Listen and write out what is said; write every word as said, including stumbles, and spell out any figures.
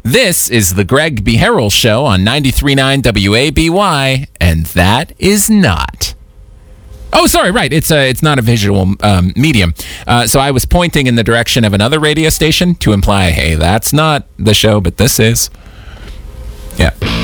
This is the Greg B. Harrell Show on ninety-three point nine W A B Y, and that is not. Oh, sorry, right. It's a, it's not a visual um, medium. Uh, so I was pointing in the direction of another radio station to imply, hey, that's not the show, but this is. Yeah.